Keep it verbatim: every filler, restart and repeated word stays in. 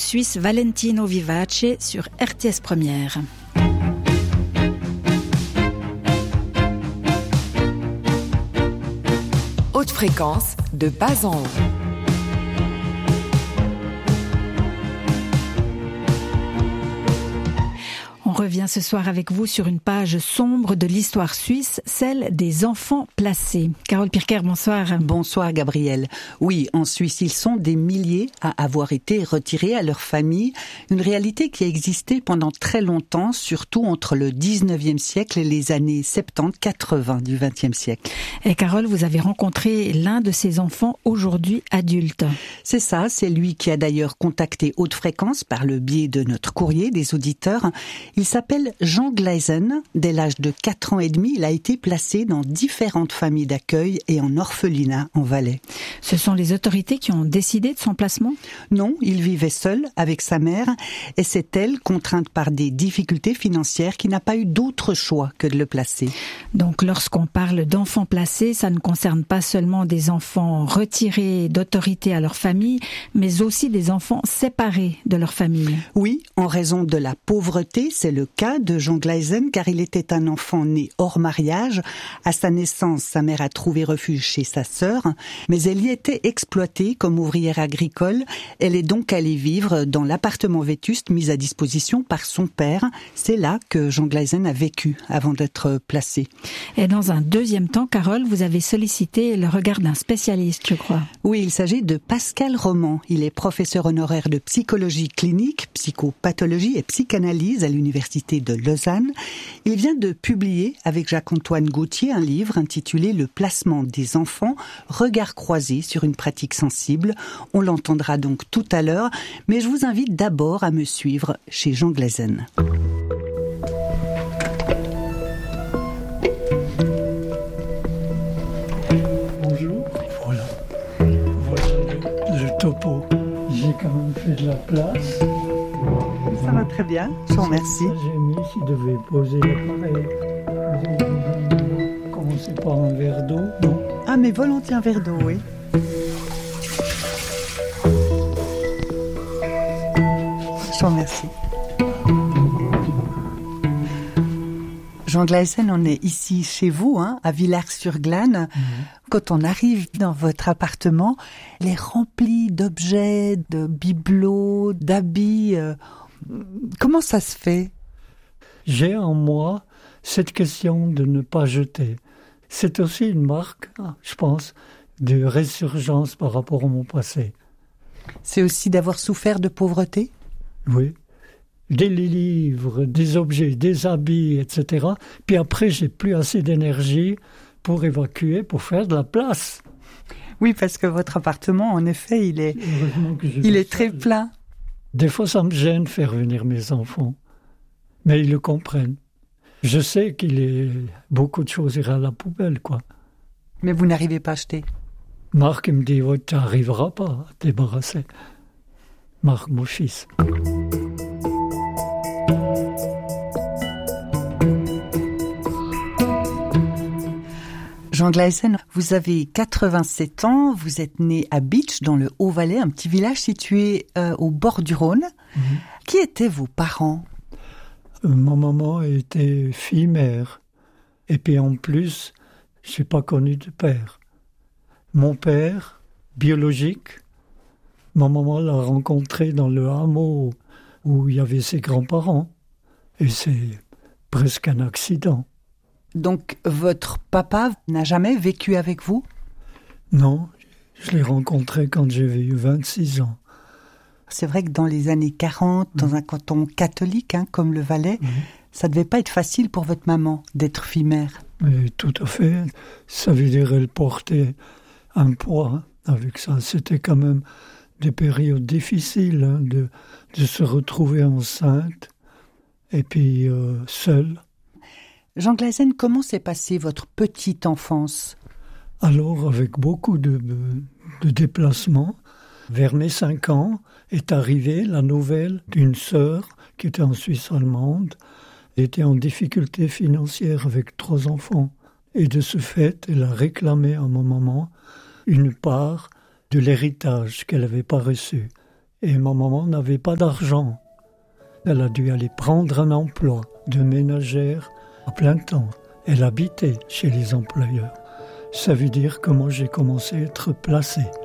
suisse Valentino Vivace sur R T S Première. Haute fréquence de bas en haut. On revient ce soir avec vous sur une page sombre de l'histoire suisse, celle des enfants placés. Carole Pirker, bonsoir. Bonsoir Gabriel. Oui, en Suisse, ils sont des milliers à avoir été retirés à leur famille. Une réalité qui a existé pendant très longtemps, surtout entre le dix-neuvième siècle et les années soixante-dix quatre-vingts du vingtième siècle. Et Carole, vous avez rencontré l'un de ces enfants aujourd'hui adulte. C'est ça, c'est lui qui a d'ailleurs contacté Haute Fréquence par le biais de notre courrier des auditeurs. Il s'appelle Jean Gleisen. Dès l'âge de quatre ans et demi, il a été placé dans différentes familles d'accueil et en orphelinat en Valais. Ce sont les autorités qui ont décidé de son placement ? Non, il vivait seul avec sa mère et c'est elle, contrainte par des difficultés financières, qui n'a pas eu d'autre choix que de le placer. Donc lorsqu'on parle d'enfants placés, ça ne concerne pas seulement des enfants retirés d'autorité à leur famille, mais aussi des enfants séparés de leur famille. Oui, en raison de la pauvreté, c'est le cas de Jean Gleisen, car il était un enfant né hors mariage. À sa naissance, sa mère a trouvé refuge chez sa sœur, mais elle y était exploitée comme ouvrière agricole. Elle est donc allée vivre dans l'appartement vétuste mis à disposition par son père. C'est là que Jean Gleisen a vécu avant d'être placé. Et dans un deuxième temps, Carole, vous avez sollicité le regard d'un spécialiste, je crois. Oui, il s'agit de Pascal Roman. Il est professeur honoraire de psychologie clinique, psychopathologie et psychanalyse à l'université de Lausanne. Il vient de publier avec Jacques-Antoine Gauthier un livre intitulé « Le placement des enfants, regard croisé sur une pratique sensible ». On l'entendra donc tout à l'heure, mais je vous invite d'abord à me suivre chez Jean Gleisen. Bonjour. Voilà. Voilà le, le topo. J'ai quand même fait de la place. Ça va très bien, je vous remercie. J'ai mis s'il devait poser l'appareil. Commencez par un verre d'eau. Non. Ah, mais volontiers un verre d'eau, oui. Je vous remercie. Jean Gleisen, on est ici chez vous, hein, à Villars-sur-Glâne. Mmh. Quand on arrive dans votre appartement, il est rempli d'objets, de bibelots, d'habits. Euh, comment ça se fait ? J'ai en moi cette question de ne pas jeter. C'est aussi une marque, je pense, de résurgence par rapport à mon passé. C'est aussi d'avoir souffert de pauvreté ? Oui. Des livres, des objets, des habits, et cetera. Puis après, j'ai plus assez d'énergie pour évacuer, pour faire de la place. Oui, parce que votre appartement, en effet, il est, il est très plein. Des fois, ça me gêne faire venir mes enfants, mais ils le comprennent. Je sais qu'il est beaucoup de choses iraient à la poubelle, quoi. Mais vous n'arrivez pas à acheter. Marc il me dit, ouais, tu n'arriveras pas à te débarrasser. Marc, mon fils. Jean Gleisen, vous avez quatre-vingt-sept ans, vous êtes né à Bitche, dans le Haut-Valais, un petit village situé euh, au bord du Rhône. Mmh. Qui étaient vos parents ? euh, Ma maman était fille-mère. Et puis en plus, je n'ai pas connu de père. Mon père, biologique, ma maman l'a rencontré dans le hameau où il y avait ses grands-parents. Et c'est presque un accident. Donc, votre papa n'a jamais vécu avec vous ? Non, je l'ai rencontré quand j'avais eu vingt-six ans. C'est vrai que dans les années quarante, mmh. dans un canton catholique hein, comme le Valais, mmh. ça ne devait pas être facile pour votre maman d'être fille-mère. Mais tout à fait. Ça veut dire qu'elle portait un poids avec ça. C'était quand même des périodes difficiles hein, de, de se retrouver enceinte et puis euh, seule. Jean Gleisen, comment s'est passée votre petite enfance ? Alors, avec beaucoup de, de déplacements, vers mes cinq ans, est arrivée la nouvelle d'une sœur qui était en Suisse allemande, était en difficulté financière avec trois enfants. Et de ce fait, elle a réclamé à ma maman une part de l'héritage qu'elle n'avait pas reçu. et ma maman n'avait pas d'argent. Elle a dû aller prendre un emploi de ménagère à plein temps. Elle habitait chez les employeurs. Ça veut dire que moi j'ai commencé à être placé.